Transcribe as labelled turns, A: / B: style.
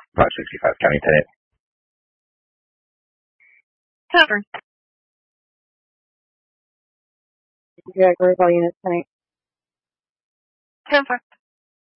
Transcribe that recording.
A: 565 County Tenant.
B: Cover.
C: Yeah, group all units tonight.
B: Cover.